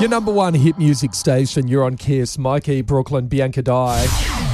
Your number one hit music station. You're on Kiss. Mikey, Brooklyn, Bianca Dye.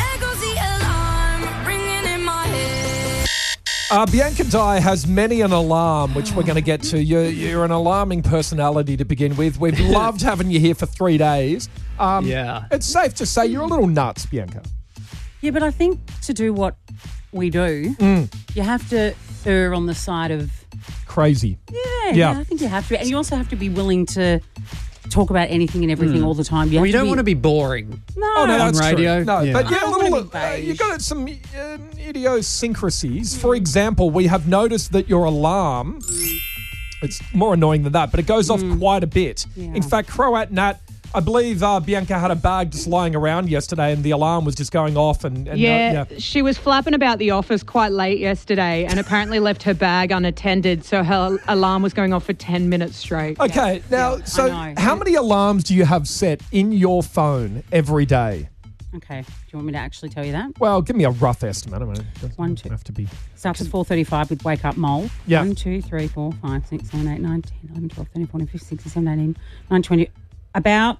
Bianca Dye has many an alarm, which we're going to get to. You're an alarming personality to begin with. We've loved having you here for 3 days. Yeah. It's safe to say you're a little nuts, Bianca. Yeah, but I think to do what we do, you have to err on the side of... Crazy. Yeah, I think you have to. And you also have to be willing to talk about anything and everything all the time. You don't want to be boring. No. Oh, no, On that's radio. true. No, Yeah. but I don't wanna be beige. you've got some idiosyncrasies. For example, we have noticed that your alarm, it's more annoying than that, but it goes off quite a bit. Yeah. In fact, Croat Nat, I believe Bianca had a bag just lying around yesterday and the alarm was just going off. Yeah, she was flapping about the office quite late yesterday and apparently left her bag unattended, so her alarm was going off for 10 minutes straight. Okay, now, so I know. how many alarms do you have set in your phone every day? Okay. Do you want me to actually tell you that? Well, give me a rough estimate. I mean, it doesn't 1, 2. have to be. Starts at 4:35 with Wake Up Mole. Yeah. 1, 2, 3, 4, 5, 6, 7, 8, 9, 10, 11, 12, 13, 14, 15, 16, 17, 18, 19, 20. About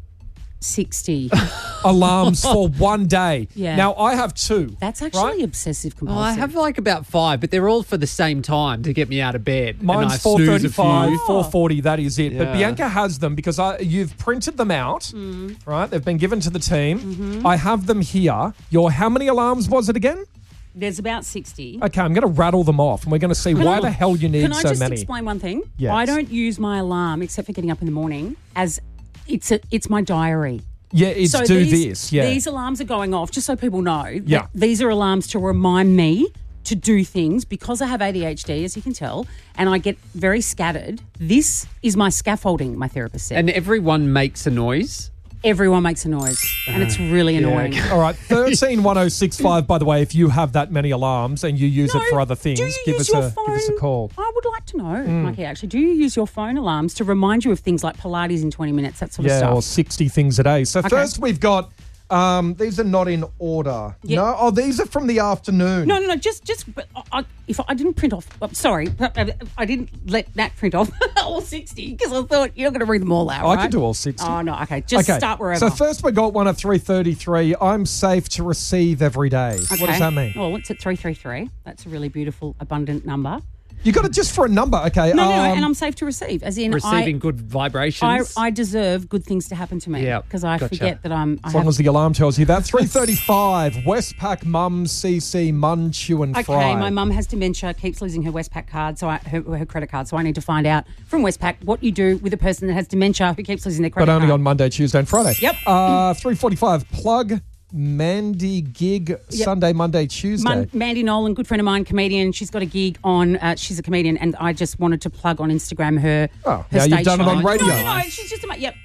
60. Alarms for one day. Yeah. Now, I have 2. That's actually right? obsessive Oh, compulsive. I have like about 5, but they're all for the same time to get me out of bed. Mine's and I snooze a 4:35, few. 4:40, that is it. But Yeah. Bianca has them because you've printed them out, right? They've been given to the team. I have them here. How many alarms was it again? There's about 60. Okay, I'm going to rattle them off and we're going to see why the hell you need Can I so just many. explain one thing? Yes. I don't use my alarm, except for getting up in the morning, as it's my diary. Yeah, it's So do these, this. Yeah. These alarms are going off, just so people know. that Yeah. These are alarms to remind me to do things because I have ADHD, as you can tell, and I get very scattered. This is my scaffolding, my therapist said. And everyone makes a noise. Everyone makes a noise, and it's really annoying. All right, 131065, by the way, if you have that many alarms and you use No, it for other things, do you give use us your a phone? give us a call. I would like to know, Mikey, actually. Do you use your phone alarms to remind you of things like Pilates in 20 minutes, that sort of Yeah, stuff? or 60 things a day. So first we've got, these are not in order. Yeah. No? Oh, these are from the afternoon. No, just. But if I didn't print off, sorry, I didn't let that print off all 60 because I thought you're going to read them all out. I right? can do all 60. Oh no, okay, just start wherever. So first we got one at 3:33. I'm safe to receive every day. Okay. What does that mean? Well, it's at 333. That's a really beautiful, abundant number. You got it just for a number, okay? No, and I'm safe to receive, as in Receiving good vibrations. I deserve good things to happen to me. Yeah, because I gotcha. forget that as long as the alarm tells you that. 3:35. Westpac Mum CC Mun Chew and Fry. Okay, my mum has dementia, keeps losing her Westpac card, so her credit card. So I need to find out from Westpac what you do with a person that has dementia who keeps losing their credit But card. only on Monday, Tuesday, and Friday. Yep. 3:45. Plug Mandy gig Sunday, Monday, Tuesday. Mandy Nolan, good friend of mine, comedian. She's got a gig on. She's a comedian, and I just wanted to plug on Instagram her. Oh, her now you've stage done it show. on radio. No, she's just about. Yep.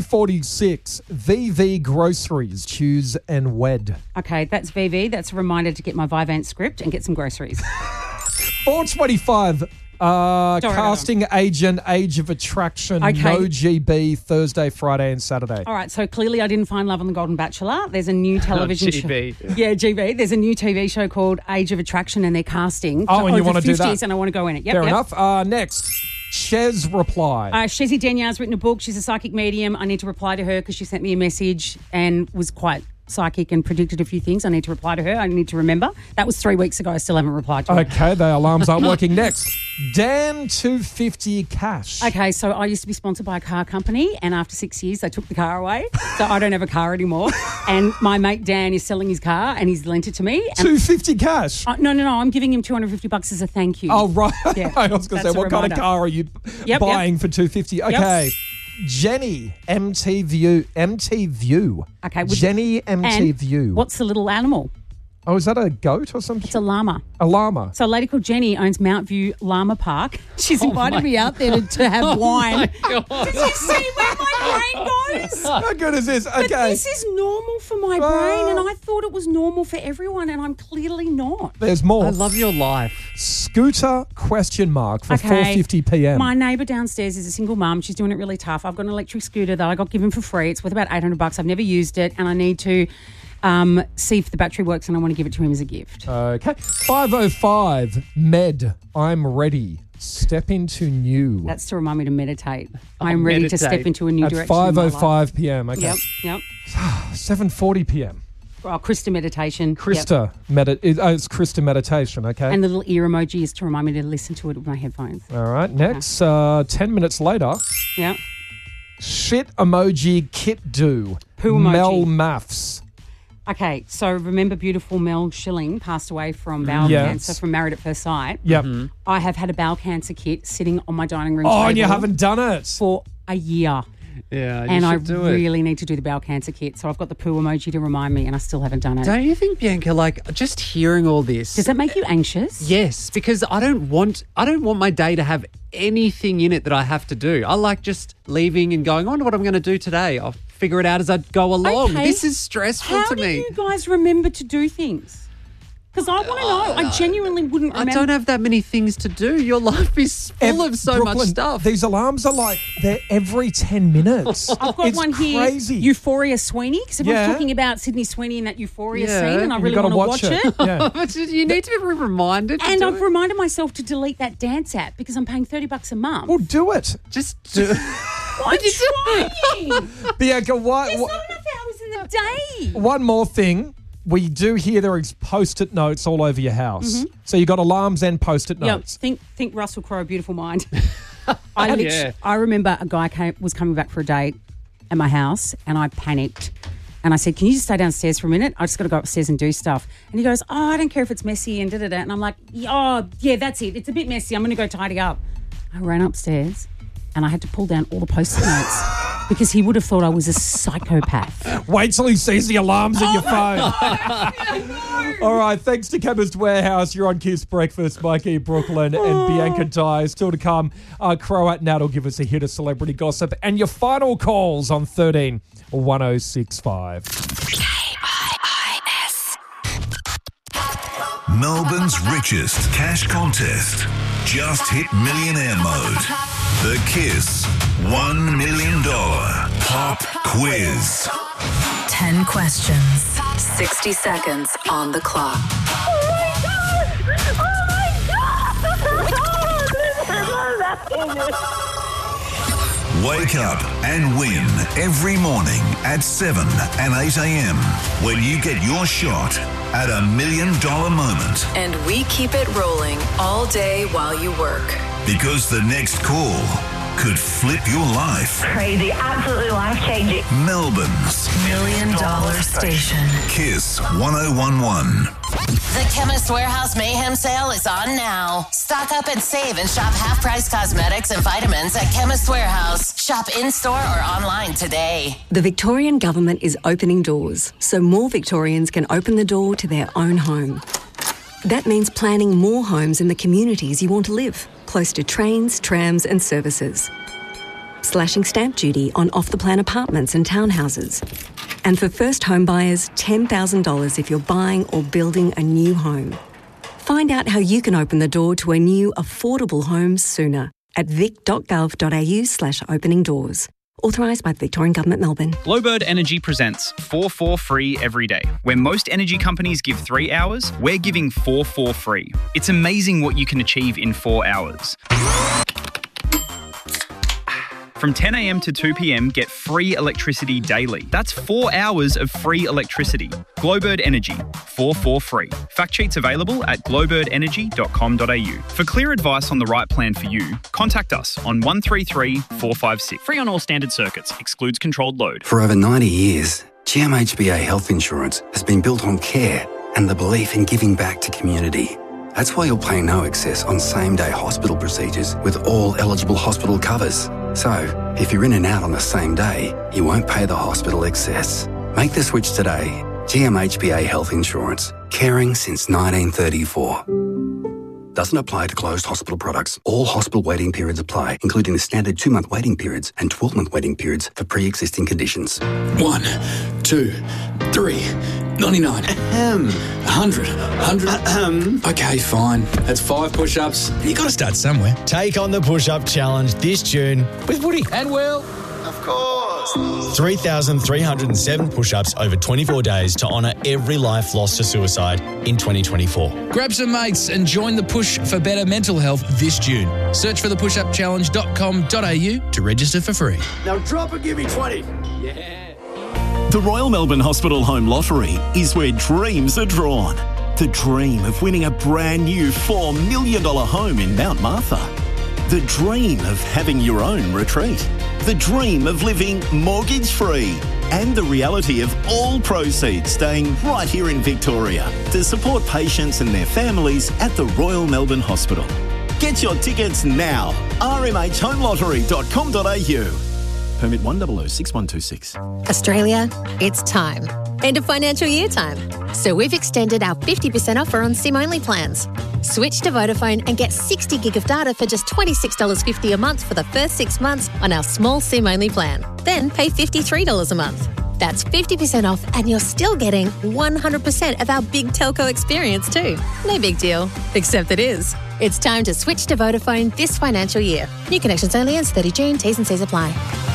3:46. VV Groceries. Choose and wed. Okay, that's VV. That's a reminder to get my Vivant script and get some groceries. 4:25. Casting agent, age of attraction, Okay. no GB, Thursday, Friday, and Saturday. All right, so clearly I didn't find Love on the Golden Bachelor. There's a new television show. GB. Yeah, GB. There's a new TV show called Age of Attraction, and they're casting. Oh, for and you over wanna do that? 50s, and I want to go in it. Yep, Fair yep. enough. Next, Shez reply. Shezi Denyar's written a book. She's a psychic medium. I need to reply to her because she sent me a message and was quite psychic and predicted a few things. I need to reply to her. I need to remember. That was 3 weeks ago. I still haven't replied to her. Okay, the alarms aren't working. Next, Dan 250 cash. Okay, so I used to be sponsored by a car company, and after 6 years, they took the car away. So I don't have a car anymore. And my mate Dan is selling his car, and he's lent it to me. And 250 cash. No. I'm giving him $250 as a thank you. Oh, right. Yeah, I was going to that's say, a what kind of reminder. car are you Yep. buying for 250? Okay. Jenny MT View. Okay, Jenny MT And View. what's the little animal? Oh, is that a goat or something? It's a llama. A llama. So a lady called Jenny owns Mount View Llama Park. She's invited me out there to have wine. God. Did you see where my brain goes? How good is this? But Okay. this is normal for my brain, and I thought it was normal for everyone, and I'm clearly not. There's more. I love your life. Scooter ? For 4:50 p.m. My neighbour downstairs is a single mum. She's doing it really tough. I've got an electric scooter that I got given for free. It's worth about $800. I've never used it, and I need to see if the battery works, and I want to give it to him as a gift. Okay. 5:05. Med. I'm ready. Step into new. That's to remind me to meditate. I'm ready to step meditate. into a new At direction. in my life. 5:05 p.m. Okay. Yep. 7:40 p.m. Oh, Krista meditation. Yep. Krista it's Krista meditation. Okay. And the little ear emoji is to remind me to listen to it with my headphones. All right. Next, 10 minutes later, Yeah. shit emoji kit do. Poo emoji. Mel Maths. Okay, so remember beautiful Mel Schilling passed away from bowel Yes. cancer from Married at First Sight. Yep. I have had a bowel cancer kit sitting on my dining room Oh, table and you haven't done it. for a year. Yeah, you And I should do it. really need to do the bowel cancer kit. So I've got the poo emoji to remind me and I still haven't done it. Don't you think, Bianca, like just hearing all this? Does that make you anxious? Yes, because I don't want my day to have anything in it that I have to do. I like just leaving and going, I wonder what I'm going to do today. I'll figure it out as I go along. Okay. This is stressful How to do me. you guys remember to do things? Because I want to know. I genuinely wouldn't remember. I don't have that many things to do. Your life is full of so much Brooklyn, stuff. These alarms are like, they're every 10 minutes. I've got it's one here, crazy. Euphoria Sweeney, because everyone's Yeah. talking about Sydney Sweeney in that Euphoria Yeah, scene, and I You really gotta want to watch it. Yeah. But you need to be reminded. to And do I've it. reminded myself to delete that dance app because I'm paying $30 a month. Well, do it. Just do. I'm trying. Bianca, why? There's not enough hours in the day. One more thing. We do hear there is post-it notes all over your house. So you got alarms and post-it Yeah, notes. think Russell Crowe, beautiful mind. Yeah. I remember a guy was coming back for a date at my house, and I panicked. And I said, can you just stay downstairs for a minute? I just got to go upstairs and do stuff. And he goes, oh, I don't care if it's messy and da-da-da. And I'm like, oh, yeah, that's it. It's a bit messy. I'm going to go tidy up. I ran upstairs and I had to pull down all the post-it notes because he would have thought I was a psychopath. Wait till he sees the alarms in your phone. All right, thanks to Chemist Warehouse. You're on Kiss Breakfast. Mikey Brooklyn and Bianca Dye. Still to come, Croat Nat will give us a hit of celebrity gossip. And your final calls on 13 1065. KIIS. Melbourne's richest cash contest. Just hit millionaire mode. The Kiss $1 million pop quiz. 10 questions. 60 seconds on the clock. Wake up and win every morning at 7 and 8 a.m. when you get your shot at $1 million moment. And we keep it rolling all day while you work. Because the next call could flip your life. Crazy, absolutely life-changing. Melbourne's $1 million station. Kiss 1011. The Chemist Warehouse Mayhem Sale is on now. Stock up and save and shop half-price cosmetics and vitamins at Chemist Warehouse. Shop in-store or online today. The Victorian Government is opening doors so more Victorians can open the door to their own home. That means planning more homes in the communities you want to live, close to trains, trams and services. Slashing stamp duty on off-the-plan apartments and townhouses. And for first home buyers, $10,000 if you're buying or building a new home. Find out how you can open the door to a new affordable home sooner at vic.gov.au/opening doors. Authorised by the Victorian Government, Melbourne. Glowbird Energy presents 4 free every day. Where most energy companies give 3 hours, we're giving 4 free. It's amazing what you can achieve in 4 hours. From 10 a.m. to 2 p.m, get free electricity daily. That's 4 hours of free electricity. Glowbird Energy, 4 free. Fact sheets available at glowbirdenergy.com.au. For clear advice on the right plan for you, contact us on 133 456. Free on all standard circuits. Excludes controlled load. For over 90 years, GMHBA Health Insurance has been built on care and the belief in giving back to community. That's why you'll pay no excess on same-day hospital procedures with all eligible hospital covers. So, if you're in and out on the same day, you won't pay the hospital excess. Make the switch today. GMHBA Health Insurance. Caring since 1934. Doesn't apply to closed hospital products. All hospital waiting periods apply, including the standard 2-month waiting periods and 12-month waiting periods for pre-existing conditions. 1, 2, 3, 99, 100. Okay, fine. That's 5 push-ups. You got to start somewhere. Take on the push-up challenge this June with Woody and Will. Of course. 3,307 push-ups over 24 days to honour every life lost to suicide in 2024. Grab some mates and join the push for better mental health this June. Search for thepushupchallenge.com.au to register for free. Now drop and give me 20. The Royal Melbourne Hospital Home Lottery is where dreams are drawn. The dream of winning a brand new $4 million home in Mount Martha. The dream of having your own retreat. The dream of living mortgage-free. And the reality of all proceeds staying right here in Victoria to support patients and their families at the Royal Melbourne Hospital. Get your tickets now. rmhhomelottery.com.au. Permit 1006126. Australia, it's time. End of financial year time. So we've extended our 50% offer on SIM-only plans. Switch to Vodafone and get 60 gig of data for just $26.50 a month for the first 6 months on our small SIM-only plan. Then pay $53 a month. That's 50% off and you're still getting 100% of our big telco experience too. No big deal, except it is. It's time to switch to Vodafone this financial year. New connections only ends 30 June. T's and C's apply.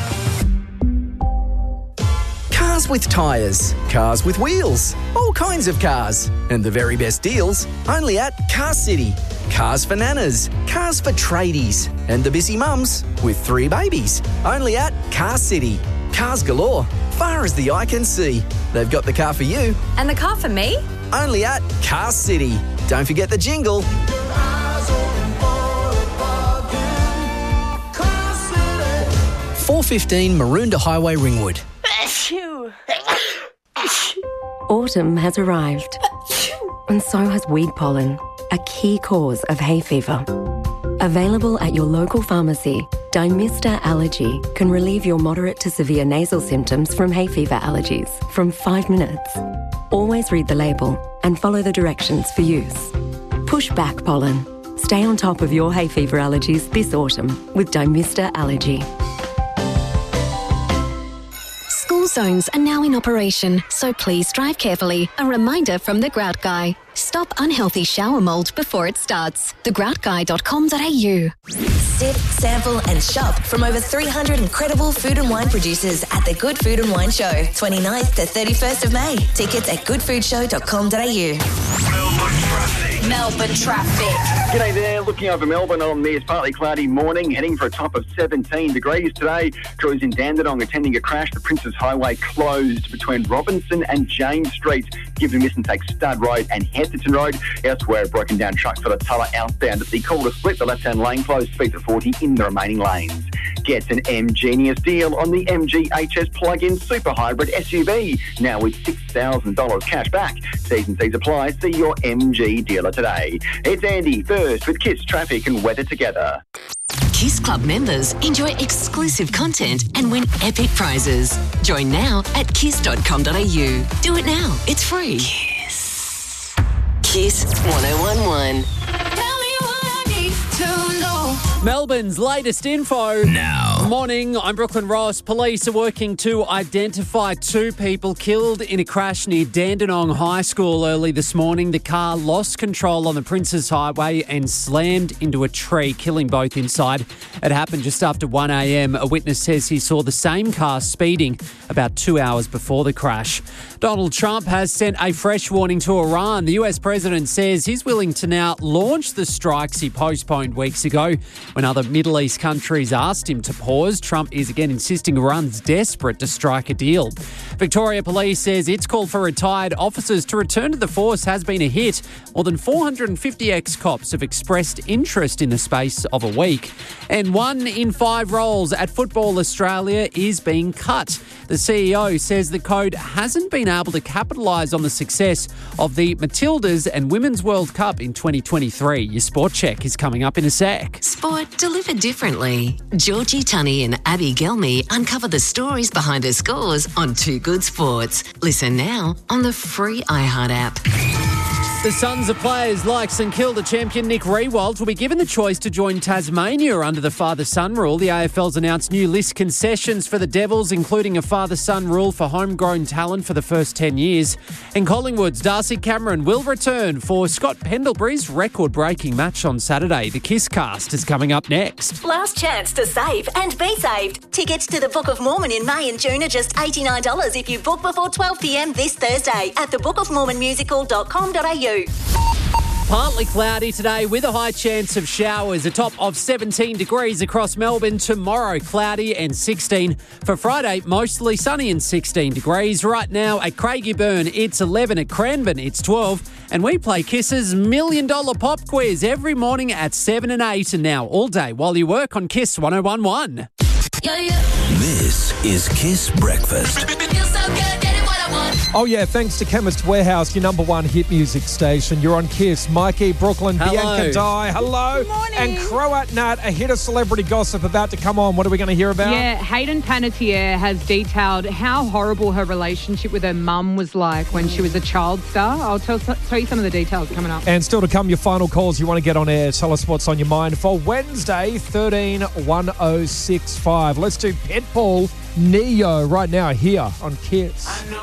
Cars with tyres, cars with wheels, all kinds of cars. And the very best deals only at Car City. Cars for nanas, cars for tradies, and the busy mums with 3 babies. Only at Car City. Cars galore, far as the eye can see. They've got the car for you. And the car for me? Only at Car City. Don't forget the jingle. 415 Maroondah Highway, Ringwood. Autumn has arrived, and so has weed pollen, a key cause of hay fever. Available at your local pharmacy, Dymista Allergy can relieve your moderate to severe nasal symptoms from hay fever allergies from 5 minutes. Always read the label and follow the directions for use. Push back pollen. Stay on top of your hay fever allergies this autumn with Dymista Allergy. School zones are now in operation, so please drive carefully. A reminder from The Grout Guy. Stop unhealthy shower mould before it starts. thegroutguy.com.au. Sit, sample and shop from over 300 incredible food and wine producers at the Good Food and Wine Show, 29th to 31st of May. Tickets at goodfoodshow.com.au. Melbourne traffic. G'day there. Looking over Melbourne on this partly cloudy morning, heading for a top of 17 degrees today. Crews in Dandenong attending a crash. The Princes Highway closed between Robinson and James Streets. Give them this and take Stud Road and Heatherton Road. Elsewhere, a broken down truck for the Tulla outbound at the Calder Split. The left-hand lane closed, speed to 40 in the remaining lanes. Get an M-Genius deal on the MG HS plug-in super hybrid SUV. Now with $6,000 cash back. T's and C's apply. See your MG dealer today. It's Andy first with Kiss Traffic and Weather Together. Kiss Club members enjoy exclusive content and win epic prizes. Join now at kiss.com.au. Do it now. It's free. Kiss. Kiss 1011. Melbourne's latest info. Now. Morning, I'm Brooklyn Ross. Police are working to identify 2 people killed in a crash near Dandenong High School early this morning. The car lost control on the Princes Highway and slammed into a tree, killing both inside. It happened just after 1 a.m. A witness says he saw the same car speeding about 2 hours before the crash. Donald Trump has sent a fresh warning to Iran. The US president says he's willing to now launch the strikes he postponed weeks ago. When other Middle East countries asked him to pause, Trump is again insisting Iran's desperate to strike a deal. Victoria Police says its call for retired officers to return to the force has been a hit. More than 450 ex-cops have expressed interest in the space of a week. And 1 in 5 roles at Football Australia is being cut. The CEO says the code hasn't been able to capitalise on the success of the Matildas and Women's World Cup in 2023. Your sport check is coming up in a sec. Sport delivered differently. Georgie Tunney and Abby Gelmy uncover the stories behind the scores on Too Good Sports. Listen now on the free iHeart app. The sons of players like St Kilda champion Nick Riewoldt will be given the choice to join Tasmania under the father-son rule. The AFL's announced new list concessions for the Devils, including a father-son rule for homegrown talent for the first 10 years. And Collingwood's Darcy Cameron will return for Scott Pendlebury's record-breaking match on Saturday. The Kiss Cast is coming up next. Last chance to save and be saved. Tickets to the Book of Mormon in May and June are just $89 if you book before 12 p.m. this Thursday at thebookofmormonmusical.com.au. Partly cloudy today with a high chance of showers. A top of 17 degrees across Melbourne. Tomorrow, cloudy and 16. For Friday, mostly sunny and 16 degrees. Right now at Craigieburn, it's 11. At Cranbourne, it's 12. And we play Kiss's $1 Million Pop Quiz every morning at 7 and 8. And now all day while you work on Kiss 101.1. This is Kiss Breakfast. Oh, yeah, thanks to Chemist Warehouse, your number one hit music station. You're on Kiss. Mikey, Brooklyn, Hello. Bianca Di, hello. Good morning. And Croat Nat, a hit of celebrity gossip about to come on. What are we going to hear about? Yeah, Hayden Panettiere has detailed how horrible her relationship with her mum was like when she was a child star. I'll tell you some of the details coming up. And still to come, your final calls you want to get on air. Tell us what's on your mind for Wednesday, 13-1065. Let's do Pitbull, Neo right now here on Kiss.